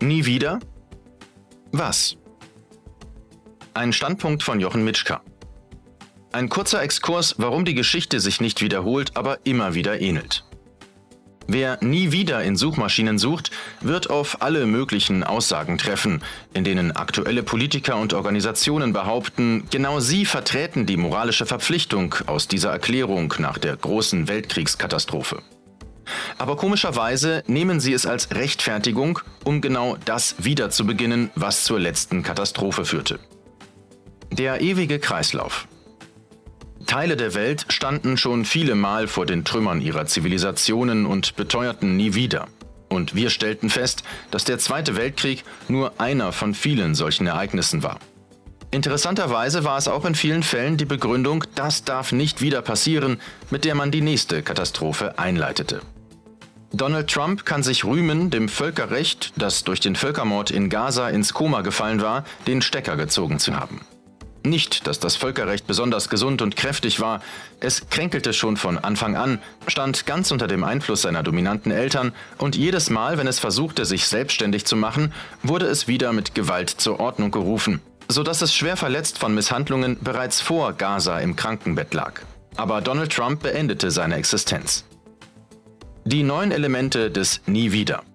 Nie wieder? Was? Ein Standpunkt von Jochen Mitschka. Ein kurzer Exkurs, warum die Geschichte sich nicht wiederholt, aber immer wieder ähnelt. Wer nie wieder in Suchmaschinen sucht, wird auf alle möglichen Aussagen treffen, in denen aktuelle Politiker und Organisationen behaupten, genau sie vertreten die moralische Verpflichtung aus dieser Erklärung nach der großen Weltkriegskatastrophe. Aber komischerweise nehmen sie es als Rechtfertigung, um genau das wieder zu beginnen, was zur letzten Katastrophe führte. Der ewige Kreislauf. Teile der Welt standen schon viele Mal vor den Trümmern ihrer Zivilisationen und beteuerten nie wieder. Und wir stellten fest, dass der Zweite Weltkrieg nur einer von vielen solchen Ereignissen war. Interessanterweise war es auch in vielen Fällen die Begründung, das darf nicht wieder passieren, mit der man die nächste Katastrophe einleitete. Donald Trump kann sich rühmen, dem Völkerrecht, das durch den Völkermord in Gaza ins Koma gefallen war, den Stecker gezogen zu haben. Nicht, dass das Völkerrecht besonders gesund und kräftig war, es kränkelte schon von Anfang an, stand ganz unter dem Einfluss seiner dominanten Eltern und jedes Mal, wenn es versuchte, sich selbstständig zu machen, wurde es wieder mit Gewalt zur Ordnung gerufen, sodass es schwer verletzt von Misshandlungen bereits vor Gaza im Krankenbett lag. Aber Donald Trump beendete seine Existenz. Die 9 Elemente des Nie wieder.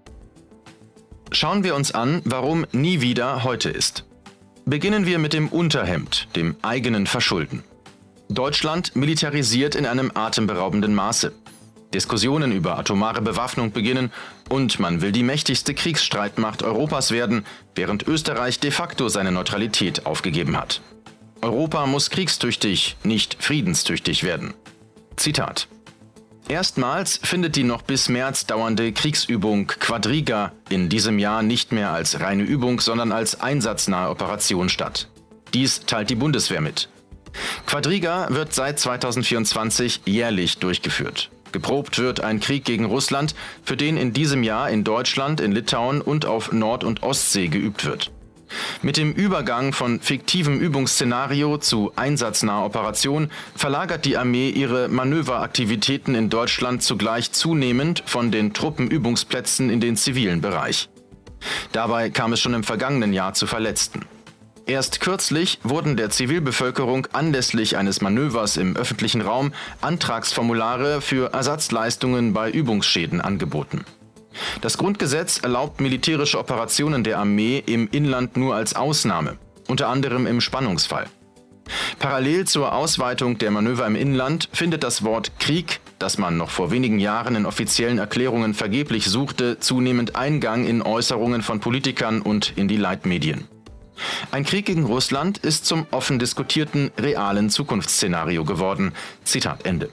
Schauen wir uns an, warum Nie wieder heute ist. Beginnen wir mit dem Unterhemd, dem eigenen Verschulden. Deutschland militarisiert in einem atemberaubenden Maße. Diskussionen über atomare Bewaffnung beginnen und man will die mächtigste Kriegsstreitmacht Europas werden, während Österreich de facto seine Neutralität aufgegeben hat. Europa muss kriegstüchtig, nicht friedenstüchtig werden. Zitat. Erstmals findet die noch bis März dauernde Kriegsübung Quadriga in diesem Jahr nicht mehr als reine Übung, sondern als einsatznahe Operation statt. Dies teilt die Bundeswehr mit. Quadriga wird seit 2024 jährlich durchgeführt. Geprobt wird ein Krieg gegen Russland, für den in diesem Jahr in Deutschland, in Litauen und auf Nord- und Ostsee geübt wird. Mit dem Übergang von fiktivem Übungsszenario zu einsatznaher Operation verlagert die Armee ihre Manöveraktivitäten in Deutschland zugleich zunehmend von den Truppenübungsplätzen in den zivilen Bereich. Dabei kam es schon im vergangenen Jahr zu Verletzten. Erst kürzlich wurden der Zivilbevölkerung anlässlich eines Manövers im öffentlichen Raum Antragsformulare für Ersatzleistungen bei Übungsschäden angeboten. Das Grundgesetz erlaubt militärische Operationen der Armee im Inland nur als Ausnahme, unter anderem im Spannungsfall. Parallel zur Ausweitung der Manöver im Inland findet das Wort Krieg, das man noch vor wenigen Jahren in offiziellen Erklärungen vergeblich suchte, zunehmend Eingang in Äußerungen von Politikern und in die Leitmedien. Ein Krieg gegen Russland ist zum offen diskutierten, realen Zukunftsszenario geworden. Zitat Ende.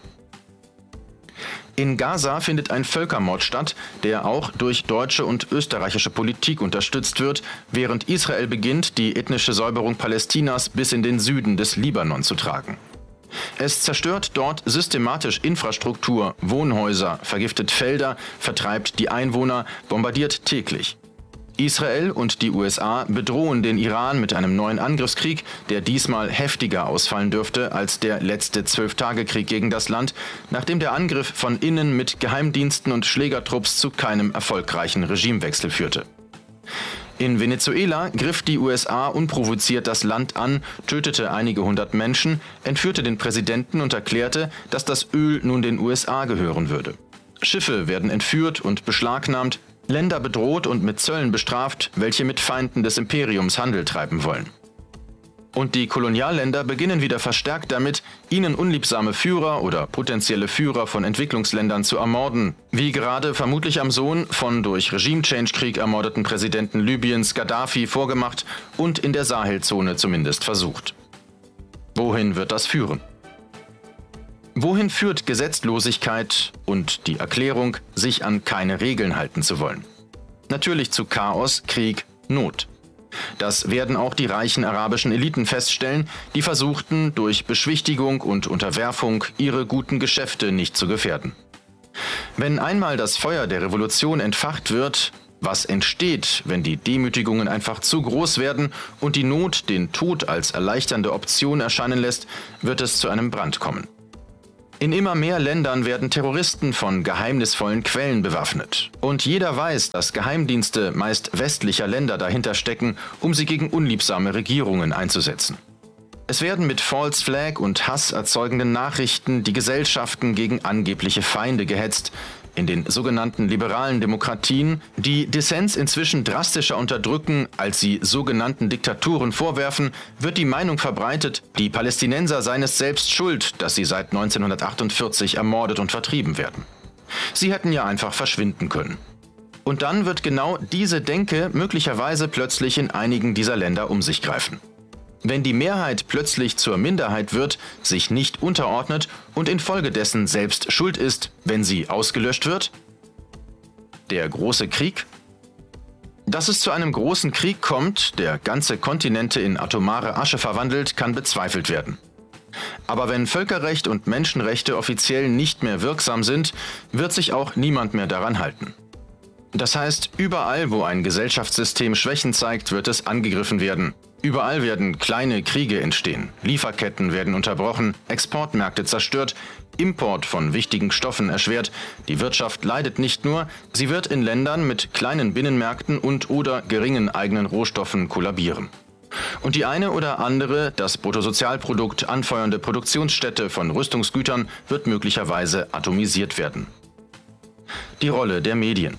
In Gaza findet ein Völkermord statt, der auch durch deutsche und österreichische Politik unterstützt wird, während Israel beginnt, die ethnische Säuberung Palästinas bis in den Süden des Libanon zu tragen. Es zerstört dort systematisch Infrastruktur, Wohnhäuser, vergiftet Felder, vertreibt die Einwohner, bombardiert täglich. Israel und die USA bedrohen den Iran mit einem neuen Angriffskrieg, der diesmal heftiger ausfallen dürfte als der letzte 12-Tage-Krieg gegen das Land, nachdem der Angriff von innen mit Geheimdiensten und Schlägertrupps zu keinem erfolgreichen Regimewechsel führte. In Venezuela griff die USA unprovoziert das Land an, tötete einige hundert Menschen, entführte den Präsidenten und erklärte, dass das Öl nun den USA gehören würde. Schiffe werden entführt und beschlagnahmt, Länder bedroht und mit Zöllen bestraft, welche mit Feinden des Imperiums Handel treiben wollen. Und die Kolonialländer beginnen wieder verstärkt damit, ihnen unliebsame Führer oder potenzielle Führer von Entwicklungsländern zu ermorden, wie gerade vermutlich am Sohn von durch Regime-Change-Krieg ermordeten Präsidenten Libyens Gaddafi vorgemacht und in der Sahelzone zumindest versucht. Wohin wird das führen? Wohin führt Gesetzlosigkeit und die Erklärung, sich an keine Regeln halten zu wollen? Natürlich zu Chaos, Krieg, Not. Das werden auch die reichen arabischen Eliten feststellen, die versuchten, durch Beschwichtigung und Unterwerfung ihre guten Geschäfte nicht zu gefährden. Wenn einmal das Feuer der Revolution entfacht wird, was entsteht, wenn die Demütigungen einfach zu groß werden und die Not den Tod als erleichternde Option erscheinen lässt, wird es zu einem Brand kommen. In immer mehr Ländern werden Terroristen von geheimnisvollen Quellen bewaffnet. Und jeder weiß, dass Geheimdienste meist westlicher Länder dahinter stecken, um sie gegen unliebsame Regierungen einzusetzen. Es werden mit False Flag und Hass erzeugenden Nachrichten die Gesellschaften gegen angebliche Feinde gehetzt. In den sogenannten liberalen Demokratien, die Dissens inzwischen drastischer unterdrücken, als sie sogenannten Diktaturen vorwerfen, wird die Meinung verbreitet, die Palästinenser seien es selbst schuld, dass sie seit 1948 ermordet und vertrieben werden. Sie hätten ja einfach verschwinden können. Und dann wird genau diese Denke möglicherweise plötzlich in einigen dieser Länder um sich greifen. Wenn die Mehrheit plötzlich zur Minderheit wird, sich nicht unterordnet und infolgedessen selbst schuld ist, wenn sie ausgelöscht wird? Der große Krieg? Dass es zu einem großen Krieg kommt, der ganze Kontinente in atomare Asche verwandelt, kann bezweifelt werden. Aber wenn Völkerrecht und Menschenrechte offiziell nicht mehr wirksam sind, wird sich auch niemand mehr daran halten. Das heißt, überall, wo ein Gesellschaftssystem Schwächen zeigt, wird es angegriffen werden. Überall werden kleine Kriege entstehen, Lieferketten werden unterbrochen, Exportmärkte zerstört, Import von wichtigen Stoffen erschwert. Die Wirtschaft leidet nicht nur, sie wird in Ländern mit kleinen Binnenmärkten und/oder geringen eigenen Rohstoffen kollabieren. Und die eine oder andere, das Bruttosozialprodukt anfeuernde Produktionsstätte von Rüstungsgütern wird möglicherweise atomisiert werden. Die Rolle der Medien.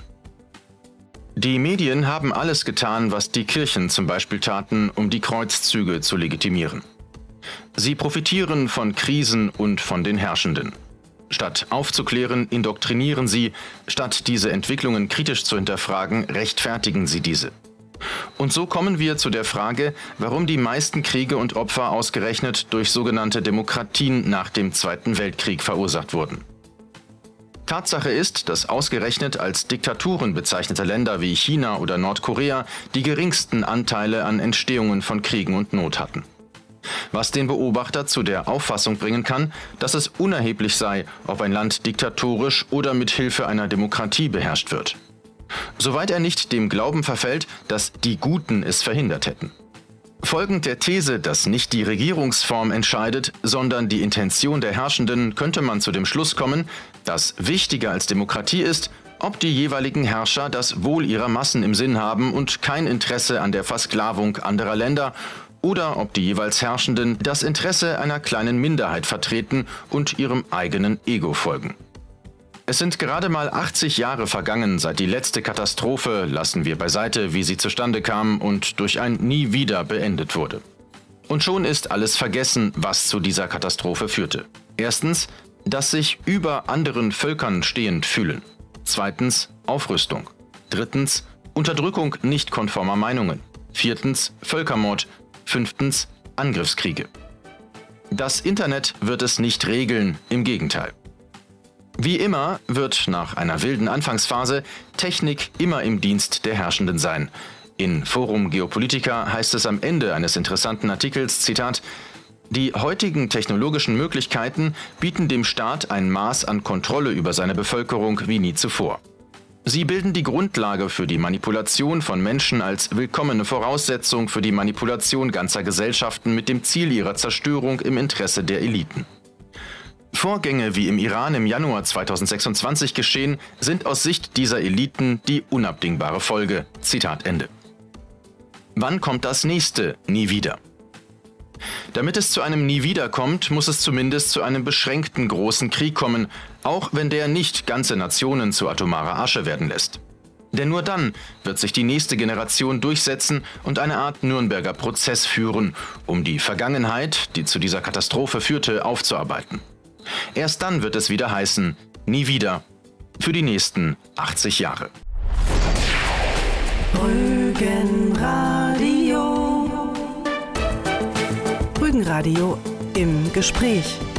Die Medien haben alles getan, was die Kirchen zum Beispiel taten, um die Kreuzzüge zu legitimieren. Sie profitieren von Krisen und von den Herrschenden. Statt aufzuklären, indoktrinieren sie, statt diese Entwicklungen kritisch zu hinterfragen, rechtfertigen sie diese. Und so kommen wir zu der Frage, warum die meisten Kriege und Opfer ausgerechnet durch sogenannte Demokratien nach dem Zweiten Weltkrieg verursacht wurden. Tatsache ist, dass ausgerechnet als Diktaturen bezeichnete Länder wie China oder Nordkorea die geringsten Anteile an Entstehungen von Kriegen und Not hatten. Was den Beobachter zu der Auffassung bringen kann, dass es unerheblich sei, ob ein Land diktatorisch oder mit Hilfe einer Demokratie beherrscht wird. Soweit er nicht dem Glauben verfällt, dass die Guten es verhindert hätten. Folgend der These, dass nicht die Regierungsform entscheidet, sondern die Intention der Herrschenden, könnte man zu dem Schluss kommen, dass wichtiger als Demokratie ist, ob die jeweiligen Herrscher das Wohl ihrer Massen im Sinn haben und kein Interesse an der Versklavung anderer Länder, oder ob die jeweils Herrschenden das Interesse einer kleinen Minderheit vertreten und ihrem eigenen Ego folgen. Es sind gerade mal 80 Jahre vergangen, seit die letzte Katastrophe, lassen wir beiseite, wie sie zustande kam und durch ein Nie wieder beendet wurde. Und schon ist alles vergessen, was zu dieser Katastrophe führte. Erstens, dass sich über anderen Völkern stehend fühlen. Zweitens, Aufrüstung. Drittens, Unterdrückung nicht konformer Meinungen. Viertens, Völkermord. Fünftens, Angriffskriege. Das Internet wird es nicht regeln, im Gegenteil. Wie immer wird nach einer wilden Anfangsphase Technik immer im Dienst der Herrschenden sein. In Forum Geopolitica heißt es am Ende eines interessanten Artikels, Zitat, die heutigen technologischen Möglichkeiten bieten dem Staat ein Maß an Kontrolle über seine Bevölkerung wie nie zuvor. Sie bilden die Grundlage für die Manipulation von Menschen als willkommene Voraussetzung für die Manipulation ganzer Gesellschaften mit dem Ziel ihrer Zerstörung im Interesse der Eliten. Vorgänge wie im Iran im Januar 2026 geschehen, sind aus Sicht dieser Eliten die unabdingbare Folge. Zitat Ende. Wann kommt das nächste Nie wieder? Damit es zu einem Nie wieder kommt, muss es zumindest zu einem beschränkten großen Krieg kommen, auch wenn der nicht ganze Nationen zu atomarer Asche werden lässt. Denn nur dann wird sich die nächste Generation durchsetzen und eine Art Nürnberger Prozess führen, um die Vergangenheit, die zu dieser Katastrophe führte, aufzuarbeiten. Erst dann wird es wieder heißen, Nie wieder, für die nächsten 80 Jahre. Rügenradio. Rügenradio im Gespräch.